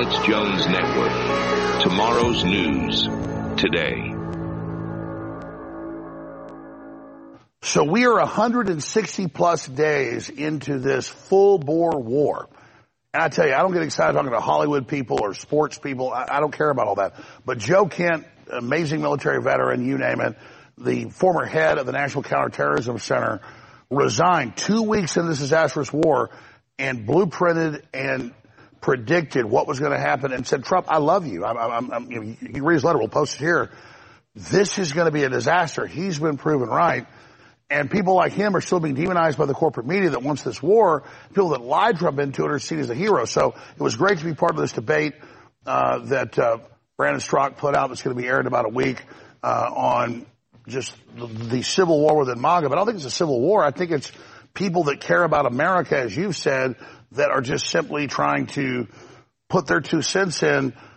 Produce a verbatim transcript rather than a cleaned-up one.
Alex Jones Network. Tomorrow's news today. So we are one hundred sixty plus days into this full-bore war. And I tell you, I don't get excited talking to Hollywood people or sports people. I, I don't care about all that. But Joe Kent, amazing military veteran, you name it, the former head of the National Counterterrorism Center, resigned two weeks into this disastrous war and blueprinted and predicted what was going to happen and said, Trump, I love you. I'm, I'm, I'm, you know, you can read his letter. We'll post it here. This is going to be a disaster. He's been proven right. And people like him are still being demonized by the corporate media that wants this war. People that lied Trump into it are seen as a hero. So it was great to be part of this debate uh, that uh, Brandon Straka put out that's going to be aired in about a week uh, on just the, the civil war within MAGA. But I don't think it's a civil war. I think it's people that care about America, as you've said, that are just simply trying to put their two cents in